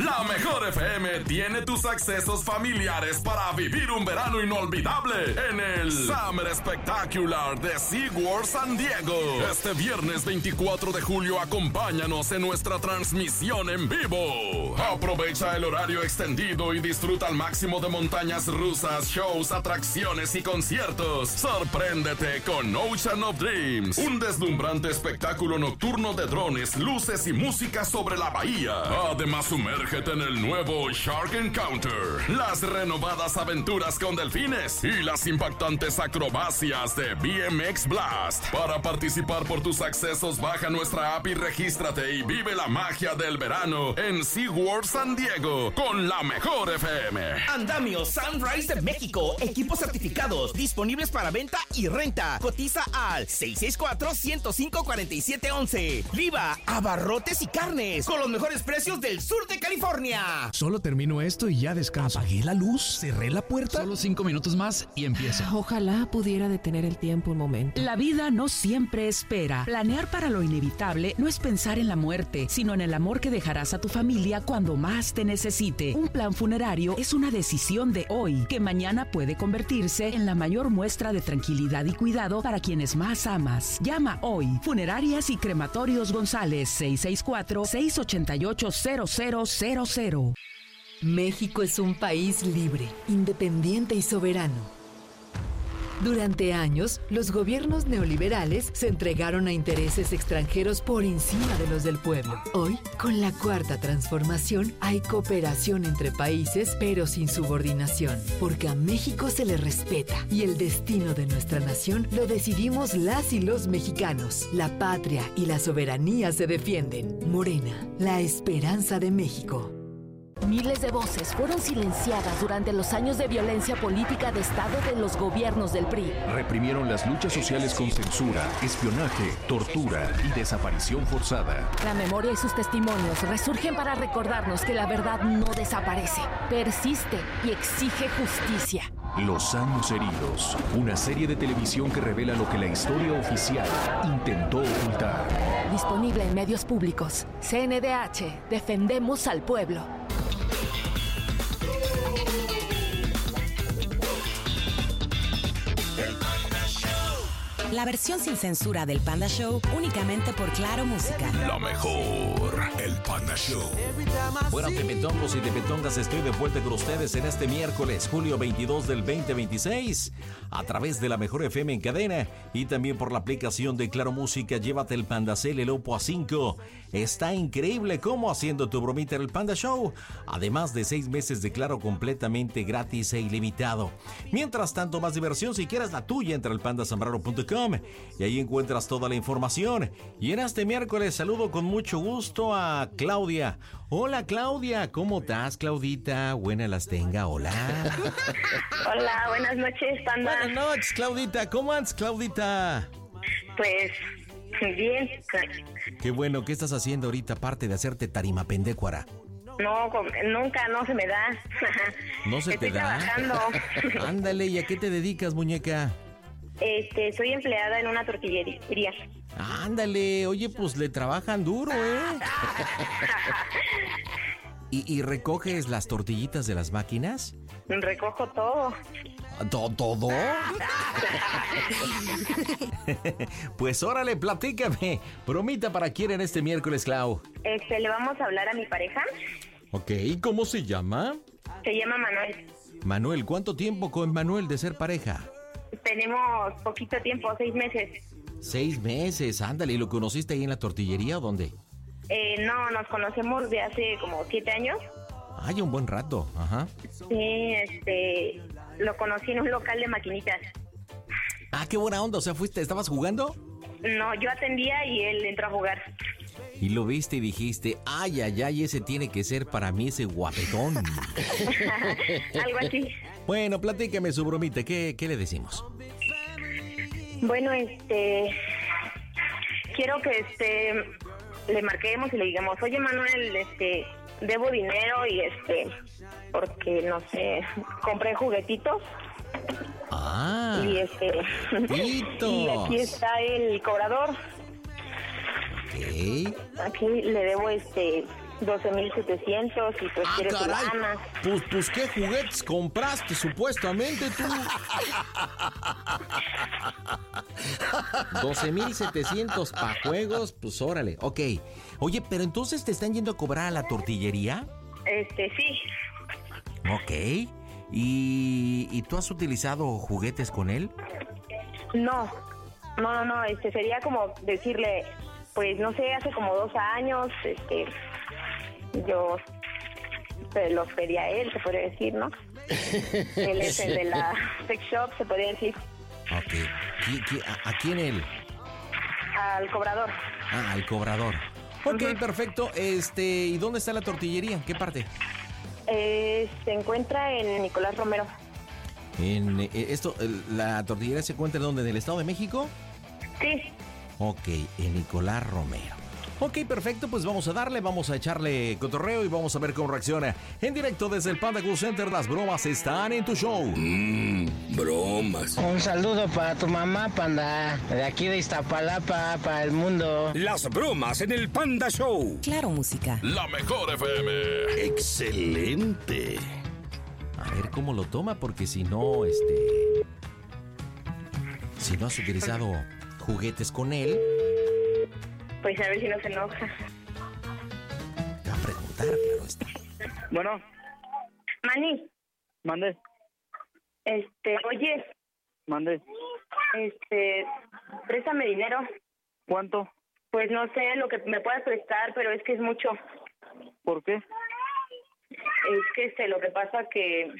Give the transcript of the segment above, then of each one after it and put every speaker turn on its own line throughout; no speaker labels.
La Mejor FM tiene tus accesos familiares para vivir un verano inolvidable en el Summer Spectacular de SeaWorld San Diego. Este viernes 24 de julio acompáñanos en nuestra transmisión en vivo. Aprovecha el horario extendido y disfruta al máximo de montañas rusas, shows, atracciones y conciertos. Sorpréndete con Ocean of Dreams, un deslumbrante espectáculo nocturno de drones, luces y música sobre la bahía. Además, sumérgete en el nuevo Shark Encounter, las renovadas aventuras con delfines y las impactantes acrobacias de BMX Blast. Para participar por tus accesos, baja nuestra app y regístrate y vive la magia del verano en SeaWorld San Diego con La Mejor FM.
Andamio Sunrise de México, equipos certificados disponibles para venta y renta. Cotiza al 664-105-4711. Viva abarrotes y carnes con los mejores precios del sur de California.
Solo termino esto y ya descanso.
Apagué la luz, cerré la puerta.
Solo 5 minutos más y empiezo.
Ojalá pudiera detener el tiempo un momento.
La vida no siempre espera. Planear para lo inevitable no es pensar en la muerte, sino en el amor que dejarás a tu familia cuando más te necesite. Un plan funerario es una decisión de hoy, que mañana puede convertirse en la mayor muestra de tranquilidad y cuidado para quienes más amas. Llama hoy. Funerarias y Crematorios González, 664-688-0000.
México es un país libre, independiente y soberano. Durante años, los gobiernos neoliberales se entregaron a intereses extranjeros por encima de los del pueblo. Hoy, con la Cuarta Transformación, hay cooperación entre países, pero sin subordinación, porque a México se le respeta y el destino de nuestra nación lo decidimos las y los mexicanos. La patria y la soberanía se defienden. Morena, la esperanza de México.
Miles de voces fueron silenciadas durante los años de violencia política de Estado de los gobiernos del PRI.
Reprimieron las luchas sociales con censura, espionaje, tortura y desaparición forzada.
La memoria y sus testimonios resurgen para recordarnos que la verdad no desaparece, persiste y exige justicia.
Los años heridos, una serie de televisión que revela lo que la historia oficial intentó ocultar.
Disponible en medios públicos. CNDH, defendemos al pueblo.
La versión sin censura del Panda Show, únicamente por Claro Música.
La mejor, el Panda Show.
Bueno, tepetongos y tepetongas, estoy de vuelta con ustedes en este miércoles, julio 22 del 2026, a través de La Mejor FM en cadena y también por la aplicación de Claro Música. Llévate el Pandacel, el Oppo A5. Está increíble cómo haciendo tu bromita en el Panda Show, además de 6 meses de Claro completamente gratis e ilimitado. Mientras tanto, más diversión, si quieres la tuya, entra al pandasambrano.com y ahí encuentras toda la información. Y en este miércoles saludo con mucho gusto a Claudia. Hola Claudia, ¿cómo estás, Claudita? Buena las tenga, hola.
Hola, buenas noches, Panda.
Buenas noches, Claudita, ¿cómo andas, Claudita?
Pues, bien.
Qué bueno, ¿qué estás haciendo ahorita aparte de hacerte tarima pendécuara?
No, nunca, no se me da.
¿No se te da?
Estoy trabajando.
Ándale, ¿y a qué te dedicas, muñeca?
Soy empleada en una tortillería.
Ándale, oye, pues le trabajan duro, ¿eh? ¿Y recoges las tortillitas de las máquinas?
Recojo todo.
¿Todo? Pues órale, platícame. Bromita para quién en este miércoles, Clau.
Le vamos a hablar a mi pareja.
Ok, ¿cómo se llama?
Se llama Manuel.
Manuel, ¿cuánto tiempo con Manuel de ser pareja?
Tenemos poquito tiempo, 6 meses.
6 meses, ándale. ¿Y lo conociste ahí en la tortillería o dónde?
No, nos conocemos de hace como 7 años.
Ay, un buen rato, ajá.
Sí, lo conocí en un local de maquinitas.
Ah, qué buena onda, o sea, ¿estabas jugando?
No, yo atendía y él entró a jugar.
Y lo viste y dijiste, ay, ese tiene que ser para mí ese guapetón.
Algo así.
Bueno, platícame su bromita, ¿qué le decimos?
Bueno, quiero que le marquemos y le digamos, oye Manuel, debo dinero y porque no sé, compré juguetitos.
Ah.
Y y aquí está el cobrador.
Okay.
Aquí le debo 12,700 y pues quiere su lana.
Pues, ¿qué juguetes compraste supuestamente tú?
12,700 para juegos, pues órale. Ok. Oye, pero entonces te están yendo a cobrar a la tortillería.
Sí.
Ok. ¿Y tú has utilizado juguetes con él?
No. Sería como decirle, pues no sé, hace como 2 años, yo se los pedí a él, se podría decir, ¿no? Él es el de la sex shop, se podría decir.
Ok. ¿A quién él?
Al cobrador.
Al cobrador. Ok, perfecto. ¿Y dónde está la tortillería? ¿En qué parte?
Se encuentra en Nicolás Romero.
¿La tortillería se encuentra dónde? ¿En el Estado de México?
Sí.
Ok, en Nicolás Romero. Ok, perfecto, pues vamos a echarle cotorreo y vamos a ver cómo reacciona. En directo desde el Panda Cool Center, las bromas están en tu show.
Bromas. Un saludo para tu mamá, Panda, de aquí de Iztapalapa, para el mundo.
Las bromas en el Panda Show.
Claro, música.
La mejor FM.
Excelente.
A ver cómo lo toma, porque si no has utilizado juguetes con él,
pues a ver si no se enoja.
Te va a preguntar, claro está.
Bueno.
Mani.
Mande.
Oye.
Mande.
Préstame dinero.
¿Cuánto?
Pues no sé, lo que me puedas prestar, pero es que es mucho.
¿Por qué?
Es que lo que pasa que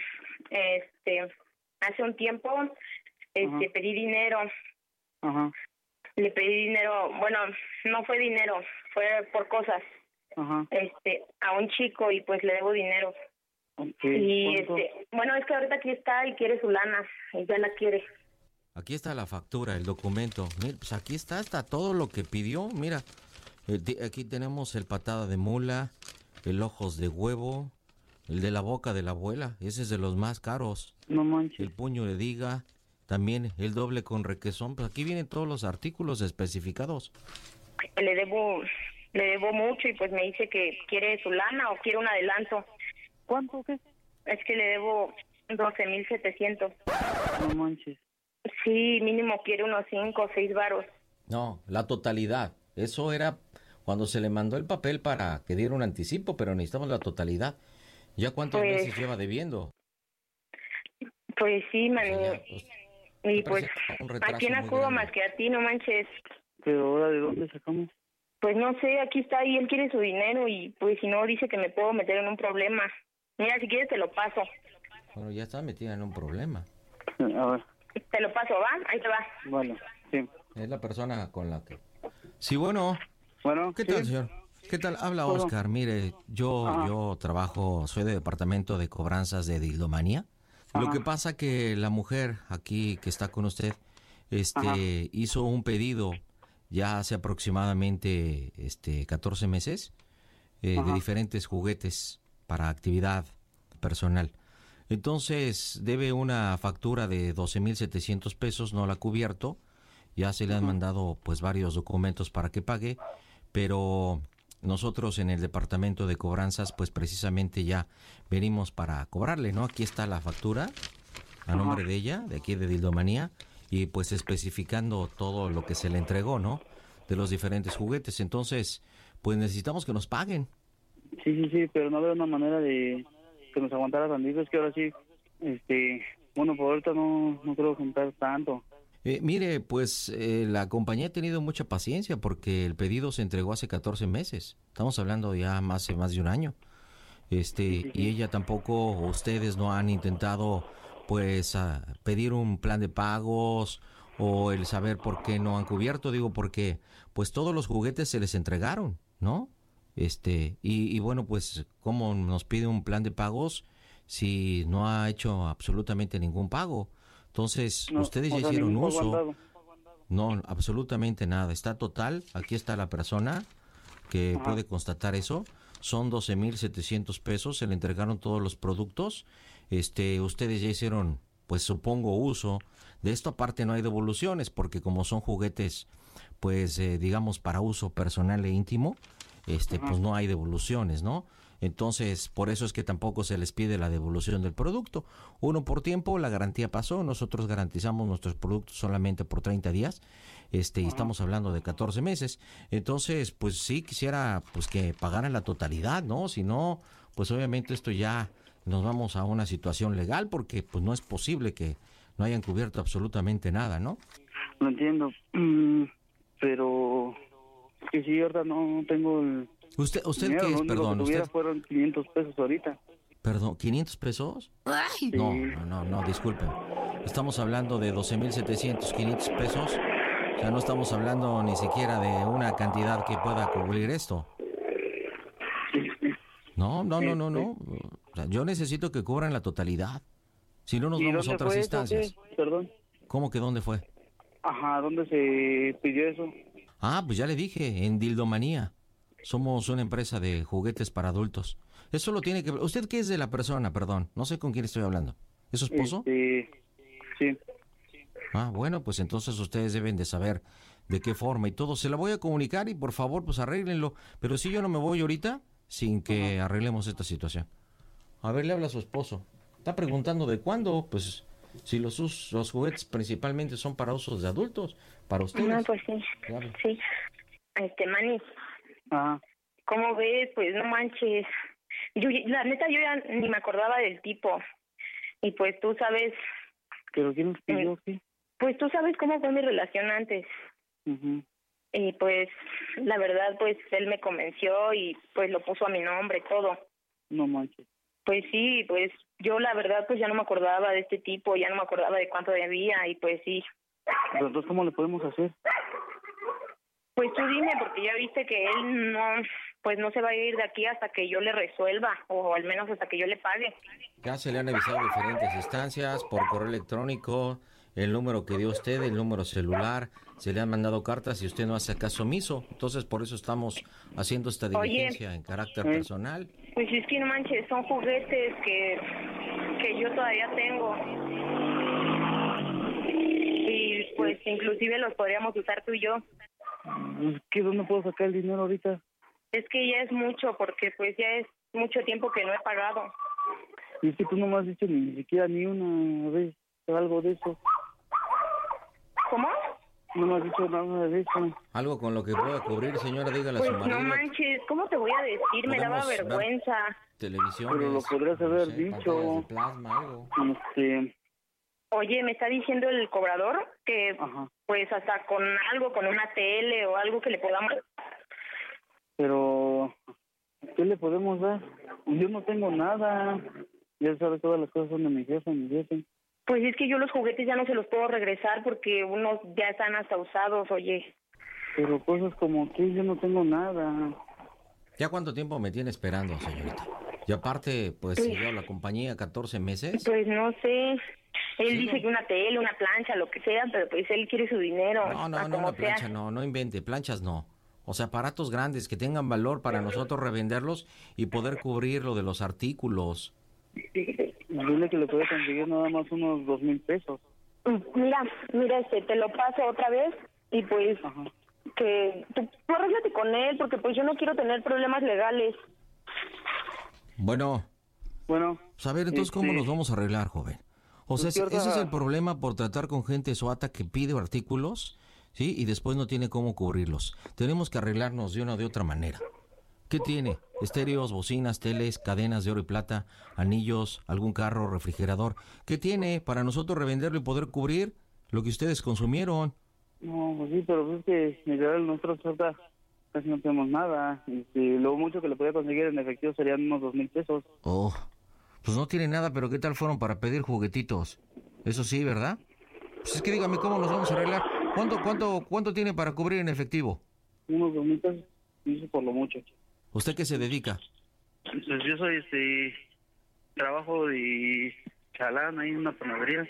hace un tiempo pedí dinero.
Ajá.
Le pedí dinero, bueno, no fue dinero, fue por cosas.
Ajá.
A un chico y pues le debo dinero.
Okay.
Y bueno, es que ahorita aquí está y quiere su lana, y ya la quiere.
Aquí está la factura, el documento. Mira, pues aquí está todo lo que pidió. Mira, aquí tenemos el patada de mula, el ojos de huevo, el de la boca de la abuela. Ese es de los más caros.
No manches.
El puño de diga, también el doble con requesón. Pues aquí vienen todos los artículos especificados.
Le debo mucho y pues me dice que quiere su lana o quiere un adelanto.
¿Cuánto qué?
Es que le debo 12,700.
No manches.
Sí, mínimo quiere unos 5 o 6 varos.
No, la totalidad. Eso era cuando se le mandó el papel para que diera un anticipo, pero necesitamos la totalidad. ¿Ya cuántos meses lleva debiendo?
Pues sí, man.
Pues,
y pues, ¿a quién acudo más que a ti? No manches.
¿Pero ahora de dónde sacamos?
Pues no sé, aquí está y él quiere su dinero y pues si no dice que me puedo meter en un problema. Mira, si quieres te lo paso.
Bueno, ya está metida en un problema.
A ver.
Te lo paso, ¿va? Ahí te va.
Vale, sí.
Es la persona con la que... Sí, bueno.
Bueno,
¿qué tal, señor? ¿Qué tal? Habla Oscar. Mire, yo trabajo, soy de departamento de cobranzas de Dildomanía. Lo que pasa que la mujer aquí que está con usted hizo un pedido ya hace aproximadamente 14 meses de diferentes juguetes para actividad personal. Entonces debe una factura de 12,700 pesos, no la ha cubierto. Ya se le han mandado pues varios documentos para que pague, pero nosotros en el departamento de cobranzas pues precisamente ya venimos para cobrarle, ¿no? Aquí está la factura a nombre de ella, de aquí de Dildomanía, y pues especificando todo lo que se le entregó, ¿no? De los diferentes juguetes. Entonces, pues necesitamos que nos paguen.
Sí, pero no había una manera de que nos aguantara tantito. Es que ahora sí, bueno, por ahorita no creo juntar tanto.
Mire, pues la compañía ha tenido mucha paciencia porque el pedido se entregó hace 14 meses. Estamos hablando ya más de un año. Y ella tampoco, ustedes no han intentado pues pedir un plan de pagos o el saber por qué no han cubierto. Digo, porque pues todos los juguetes se les entregaron, ¿no? Y bueno, pues ¿cómo nos pide un plan de pagos si no ha hecho absolutamente ningún pago? Entonces, ustedes ya hicieron uso. No, absolutamente nada. Está total. Aquí está la persona que puede constatar eso. Son 12,700 pesos. Se le entregaron todos los productos. Ustedes ya hicieron, pues supongo, uso de esto. Aparte no hay devoluciones porque como son juguetes, pues digamos para uso personal e íntimo, pues no hay devoluciones, ¿no? Entonces, por eso es que tampoco se les pide la devolución del producto. Uno, por tiempo, la garantía pasó. Nosotros garantizamos nuestros productos solamente por 30 días. Y estamos hablando de 14 meses. Entonces, pues sí, quisiera pues que pagaran la totalidad, ¿no? Si no, pues obviamente esto ya nos vamos a una situación legal, porque pues no es posible que no hayan cubierto absolutamente nada, ¿no?
Lo entiendo. Pero que sí, ahorita no tengo el...
¿Usted
dinero,
qué es? Perdón,
lo que tuviera
usted...
fueron 500 pesos ahorita.
Perdón, ¿500 pesos?
Sí.
No, disculpen. Estamos hablando de 12,700, 500 pesos. O sea, no estamos hablando ni siquiera de una cantidad que pueda cubrir esto. No. O sea, yo necesito que cubran la totalidad. Si no, nos vamos a otras instancias.
Perdón.
¿Cómo que dónde fue?
Ajá, ¿dónde se pidió eso?
Ah, pues ya le dije, en Dildomanía. Somos una empresa de juguetes para adultos. Eso lo tiene que... ¿Usted qué es de la persona, perdón? No sé con quién estoy hablando. ¿Es su esposo?
Sí.
Ah, bueno, pues entonces ustedes deben de saber de qué forma y todo. Se la voy a comunicar y por favor, pues arréglenlo. Pero si yo no me voy ahorita sin que arreglemos esta situación. A ver, le habla a su esposo. Está preguntando de cuándo, pues... Si los juguetes principalmente son para usos de adultos, para ustedes.
No, pues sí.
Claro.
Sí. Manny. ¿Cómo ves? Pues no manches. La neta, yo ya ni me acordaba del tipo. Y pues tú sabes...
¿Pero quién nos pidió? ¿Qué?
Pues tú sabes cómo fue mi relación antes.
Uh-huh.
Y pues, la verdad, pues él me convenció y pues lo puso a mi nombre, todo.
No manches.
Pues sí, pues yo la verdad pues ya no me acordaba de este tipo, ya no me acordaba de cuánto debía y pues sí.
¿Pero entonces cómo le podemos hacer?
Pues tú dime, porque ya viste que él no se va a ir de aquí hasta que yo le resuelva, o al menos hasta que yo le pague.
Ya se le han avisado diferentes instancias, por correo electrónico, el número que dio usted, el número celular, se le han mandado cartas y usted no hace caso omiso. Entonces por eso estamos haciendo esta diligencia en carácter personal.
Pues es que no manches, son juguetes que yo todavía tengo. Y pues inclusive los podríamos usar tú y yo.
¿Qué? ¿Dónde puedo sacar el dinero ahorita?
Es que ya es mucho, porque pues ya es mucho tiempo que no he pagado.
Y es que tú no me has dicho ni siquiera ni una vez algo de eso.
¿Cómo?
No me has dicho nada de eso.
Algo con lo que pueda cubrir, señora, dígale a
pues
su marido.
No manches, ¿cómo te voy a decir? Me daba vergüenza.
Televisión.
Pero lo podrías haber dicho.
Plasma, algo.
Oye, me está diciendo el cobrador que pues hasta con algo, con una tele o algo que le podamos...
Pero, ¿qué le podemos dar? Yo no tengo nada. Ya sabes, todas las cosas son de mi jefe.
Pues es que yo los juguetes ya no se los puedo regresar porque unos ya están hasta usados, oye.
Pero cosas como que yo no tengo nada.
¿Ya cuánto tiempo me tiene esperando, señorita? Y aparte, pues, siguió la compañía 14 meses.
Pues no sé. Él dice que una tele, una plancha, lo que sea, pero pues él quiere su dinero.
No, una plancha no invente, planchas no. O sea, aparatos grandes que tengan valor para nosotros revenderlos y poder cubrir lo de los artículos.
Dile que le puede conseguir nada más unos 2,000 pesos.
Mira, te lo paso otra vez y pues que tú arréglate con él porque pues yo no quiero tener problemas legales.
Bueno.
Pues a ver, entonces, ¿cómo nos vamos a arreglar, joven? O sea, ese es el problema por tratar con gente suata que pide artículos, ¿sí? Y después no tiene cómo cubrirlos. Tenemos que arreglarnos de una o de otra manera. ¿Qué tiene? Estéreos, bocinas, teles, cadenas de oro y plata, anillos, algún carro, refrigerador. ¿Qué tiene para nosotros revenderlo y poder cubrir lo que ustedes consumieron?
No, pues sí, pero es que en general nosotros ahorita casi no tenemos nada. Lo mucho que le podía conseguir en efectivo serían unos 2,000 pesos.
Oh, pues no tiene nada, pero ¿qué tal fueron para pedir juguetitos? Eso sí, ¿verdad? Pues es que dígame cómo nos vamos a arreglar. ¿Cuánto tiene para cubrir en efectivo?
Unos 2,000 pesos, eso por lo mucho.
¿Usted qué se dedica?
Pues yo soy, trabajo de chalán ahí en una panadería.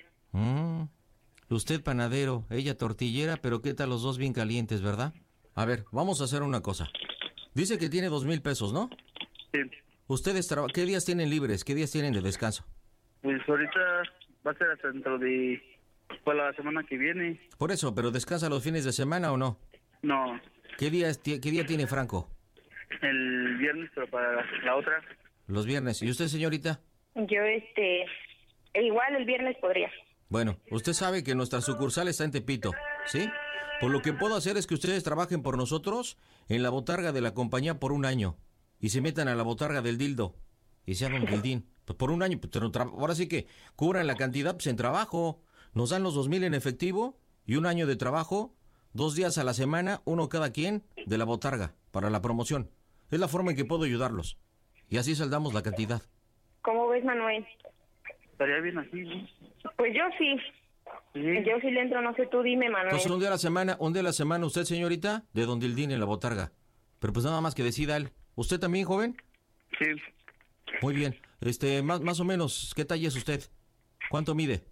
Usted panadero, ella tortillera, pero ¿qué tal los dos bien calientes, verdad? A ver, vamos a hacer una cosa. Dice que tiene 2,000 pesos, ¿no?
Sí.
¿Ustedes qué días tienen libres? ¿Qué días tienen de descanso?
Pues ahorita va a ser hasta dentro de... pues la semana que viene.
Por eso, ¿pero descansa los fines de semana o no?
No.
¿Qué día tiene Franco?
el viernes, pero para la otra.
Los viernes. ¿Y usted, señorita?
Yo, igual el viernes podría.
Bueno, usted sabe que nuestra sucursal está en Tepito, ¿sí? Pues lo que puedo hacer es que ustedes trabajen por nosotros en la botarga de la compañía por un año y se metan a la botarga del dildo y se hagan dildín. Pues por un año, pues, ahora sí que cubran la cantidad pues en trabajo. Nos dan los 2,000 en efectivo y un año de trabajo, 2 días a la semana, uno cada quien de la botarga para la promoción. Es la forma en que puedo ayudarlos y así saldamos la cantidad.
¿Cómo ves, Manuel?
Estaría bien así, ¿no?
Pues yo sí. Yo sí le entro, no sé, tú dime, Manuel.
Entonces un día a la semana usted, señorita, de Don Dildín en la botarga. Pero pues nada más que decida él. ¿Usted también, joven?
Sí.
Muy bien. Más o menos, ¿qué talla es usted? ¿Cuánto mide?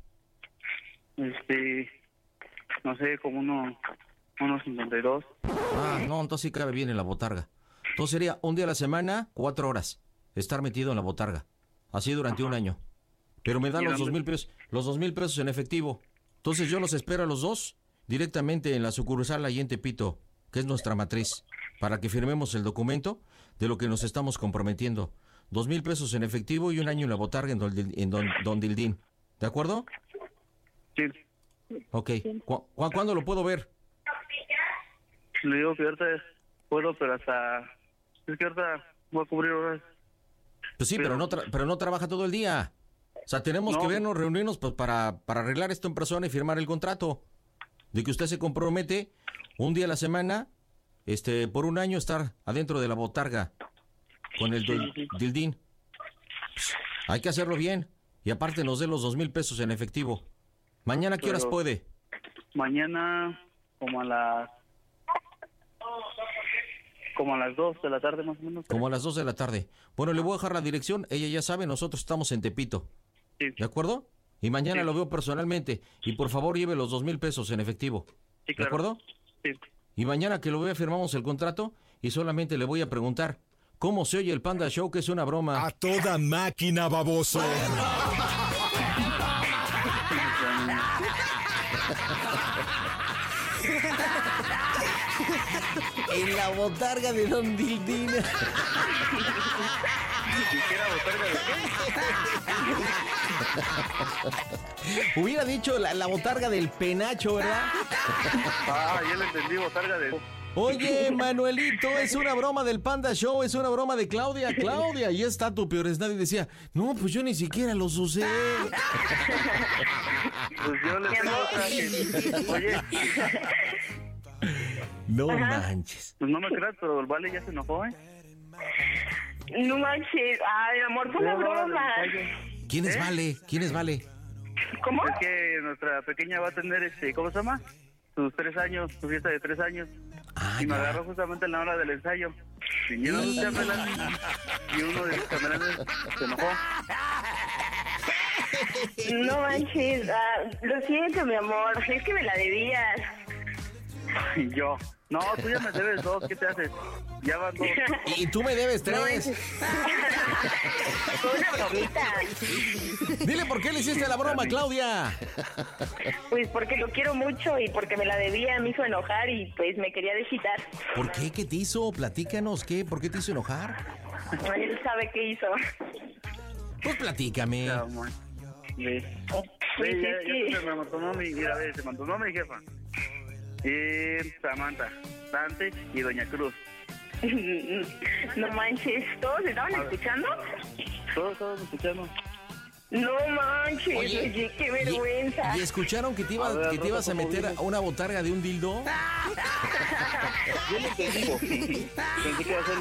No sé, como unos 52.
Ah, no, entonces sí cabe bien en la botarga. Entonces sería un día a la semana, 4 horas, estar metido en la botarga. Así durante un año. Pero me dan los 2,000 pesos, los 2,000 pesos en efectivo. Entonces yo los espero a los dos directamente en la sucursal ahí en Tepito, que es nuestra matriz, para que firmemos el documento de lo que nos estamos comprometiendo. 2,000 pesos en efectivo y un año en la botarga en Don Dildín. ¿De acuerdo?
Sí.
Ok. ¿Cuándo lo puedo ver?
Le digo que ahorita puedo, pero hasta... Es que ahorita voy a cubrir horas.
Pues sí, pero no trabaja todo el día. O sea, tenemos que vernos, reunirnos pues, para arreglar esto en persona y firmar el contrato. De que usted se compromete un día a la semana, por un año estar adentro de la botarga con el Dildín. Pues, hay que hacerlo bien. Y aparte nos dé los 2,000 pesos en efectivo. ¿Mañana qué horas puede?
Mañana como a las 2 de la tarde más o menos.
Como a las 2 de la tarde. Bueno, le voy a dejar la dirección. Ella ya sabe, nosotros estamos en Tepito.
Sí.
¿De acuerdo? Y mañana lo veo personalmente. Y por favor lleve los 2,000 pesos en efectivo.
Sí, claro.
¿De acuerdo?
Sí.
Y mañana que lo vea firmamos el contrato y solamente le voy a preguntar ¿cómo se oye el Panda Show? Que es una broma.
A toda máquina, baboso.
En la botarga de Don Dildín. Hubiera dicho la botarga del penacho, ¿verdad?
Ah, ya le entendí, botarga de...
Oye, Manuelito, es una broma del Panda Show, es una broma de Claudia. Claudia, y está tu peor es nadie. Decía, no, pues yo ni siquiera los usé.
Pues yo le tengo otra que... Oye...
No manches.
Pues no me creas, pero el Vale ya se enojó, ¿eh?
No manches. Ay, amor, fue una broma.
¿Quién es Vale? ¿Quién es Vale?
¿Cómo?
Es que nuestra pequeña va a tener, ¿cómo se llama? Sus 3 años, su fiesta de 3 años.
Ah,
y me agarró justamente en la hora del ensayo. Vinieron sus chambelanes y uno de los chambelanes se enojó.
No manches. Lo siento, mi amor. Es que me la debías.
Y yo... No, tú ya me debes 2, ¿qué te haces? Ya van 2.
Y tú me debes 3.
Fue una bromita.
Dile por qué le hiciste la broma, Claudia.
Pues porque lo quiero mucho y porque me la debía, me hizo enojar y pues me quería desquitar.
¿Por qué? ¿Qué te hizo? Platícanos, ¿qué? ¿Por qué te hizo enojar?
Él sabe qué hizo.
Pues platícame.
Ve, ya se me mandó nombre, mira, ve, se mandó nombre y jefa. Samantha, Dante y Doña Cruz.
No manches, ¿todos estaban escuchando?
Todos escuchando.
No manches, oye, qué vergüenza.
¿Y escucharon que te ibas a meter a una botarga de un dildo?
Yo no te digo. Pensé que iba a ser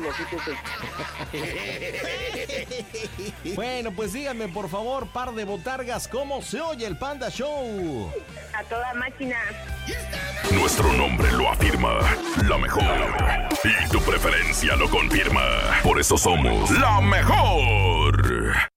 losito.
Bueno, pues díganme, por favor, par de botargas, ¿cómo se oye el Panda Show?
A toda máquina.
Nuestro nombre lo afirma, la mejor. Y tu preferencia lo confirma. Por eso somos la mejor.